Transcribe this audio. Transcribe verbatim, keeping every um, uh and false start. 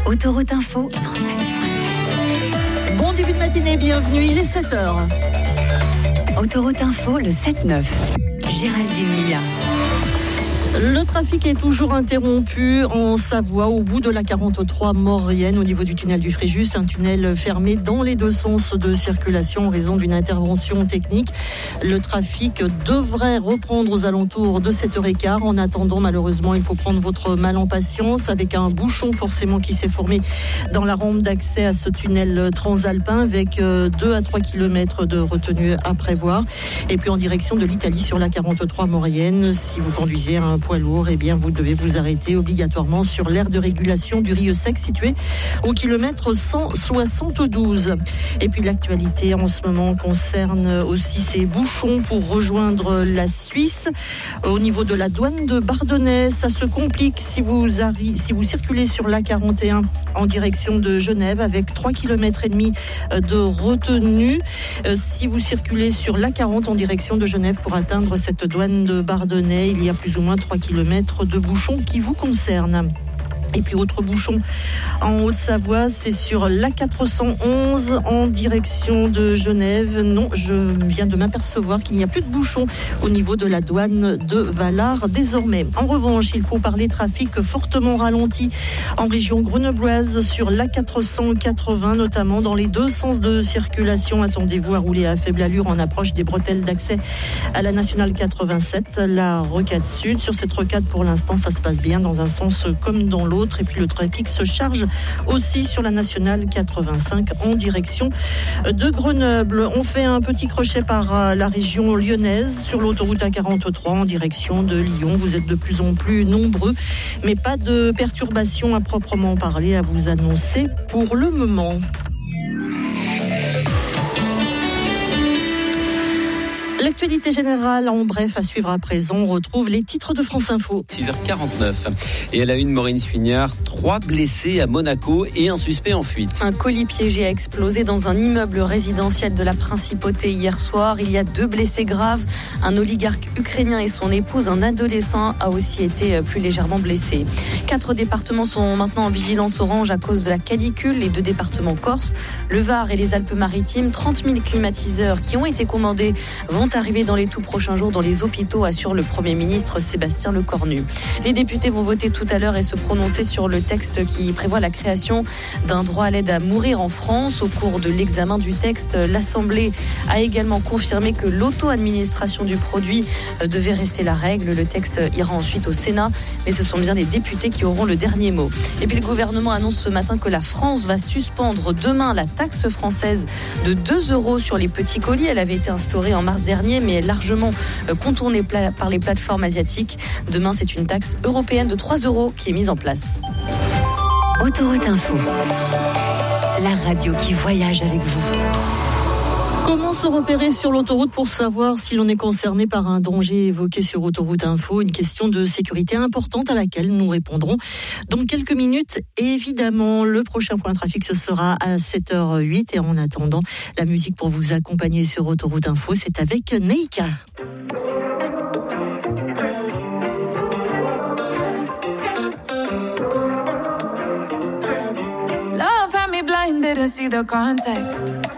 Autoroute Info. Bon début de matinée, bienvenue, il est sept heures. Autoroute Info, le sept neuf. Géraldine Mia. Le trafic est toujours interrompu en Savoie, au bout de la quarante-trois Maurienne, au niveau du tunnel du Fréjus, un tunnel fermé dans les deux sens de circulation en raison d'une intervention technique. Le trafic devrait reprendre aux alentours de sept heures quinze. En attendant, malheureusement, il faut prendre votre mal en patience avec un bouchon forcément qui s'est formé dans la rampe d'accès à ce tunnel transalpin avec deux à trois kilomètres de retenue à prévoir. Et puis en direction de l'Italie sur la quarante-trois Maurienne, si vous conduisez un poids lourd, eh bien vous devez vous arrêter obligatoirement sur l'aire de régulation du Rieu Sec situé au kilomètre cent soixante-douze. Et puis l'actualité en ce moment concerne aussi ces bouchons pour rejoindre la Suisse. Au niveau de la douane de Bardonnay, ça se complique si vous, arri- si vous circulez sur l'A quarante et un en direction de Genève avec trois kilomètres et demi de retenue. Si vous circulez sur l'A quarante en direction de Genève pour atteindre cette douane de Bardonnay, il y a plus ou moins trois kilomètres de bouchons qui vous concernent. Et puis autre bouchon en Haute-Savoie, c'est sur l'A quatre cent onze en direction de Genève. Non, je viens de m'apercevoir qu'il n'y a plus de bouchon au niveau de la douane de Valard désormais. En revanche, il faut parler trafic fortement ralenti en région grenobloise sur l'A quatre cent quatre-vingts, notamment dans les deux sens de circulation. Attendez-vous à rouler à faible allure en approche des bretelles d'accès à la nationale quatre-vingt-sept, la rocade sud. Sur cette rocade, pour l'instant, ça se passe bien dans un sens comme dans l'autre. Et puis le trafic se charge aussi sur la nationale quatre-vingt-cinq en direction de Grenoble. On fait un petit crochet par la région lyonnaise sur l'autoroute A quarante-trois en direction de Lyon. Vous êtes de plus en plus nombreux, mais pas de perturbations à proprement parler à vous annoncer pour le moment. L'actualité générale, en bref, à suivre à présent. On retrouve les titres de France Info. six heures quarante-neuf. Et à la une, Maureen Suignard, trois blessés à Monaco et un suspect en fuite. Un colis piégé a explosé dans un immeuble résidentiel de la Principauté hier soir. Il y a deux blessés graves. Un oligarque ukrainien et son épouse. Un adolescent a aussi été plus légèrement blessé. Quatre départements sont maintenant en vigilance orange à cause de la canicule. Les deux départements corses, le Var et les Alpes-Maritimes. trente mille climatiseurs qui ont été commandés vont arriver dans les tout prochains jours dans les hôpitaux, assure le Premier ministre Sébastien Lecornu. Les députés vont voter tout à l'heure et se prononcer sur le texte qui prévoit la création d'un droit à l'aide à mourir en France. Au cours de l'examen du texte, l'Assemblée a également confirmé que l'auto-administration du produit devait rester la règle. Le texte ira ensuite au Sénat, mais ce sont bien les députés qui auront le dernier mot. Et puis le gouvernement annonce ce matin que la France va suspendre demain la taxe française de deux euros sur les petits colis. Elle avait été instaurée en mars dernier, mais est largement contournée par les plateformes asiatiques. Demain, c'est une taxe européenne de trois euros qui est mise en place. Autoroute Info, la radio qui voyage avec vous. Comment se repérer sur l'autoroute pour savoir si l'on est concerné par un danger évoqué sur Autoroute Info? Une question de sécurité importante à laquelle nous répondrons dans quelques minutes. Évidemment, le prochain point trafic, ce sera à sept heures huit. Et en attendant, la musique pour vous accompagner sur Autoroute Info, c'est avec Neika. Love had me blind, didn't see the context.